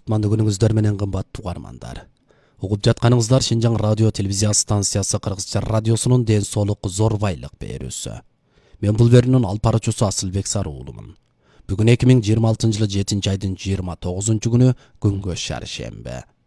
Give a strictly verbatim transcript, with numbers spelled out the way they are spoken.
кутмандуу күнүңүздөр менен кымбаттуу угармандар. Угуп жатканыңыздар Шинжаң радио телевизия станциясы Кыргызча радиосунун ден соолук зор байлык берүүсү. Мен бул берүүнүн алып баруучусу Асылбек Саруулумун. Бүгүн эки миң жыйырма алтынчы жылы жетинчи айдын жыйырма тогузунчу күнү күнгө шаршембе.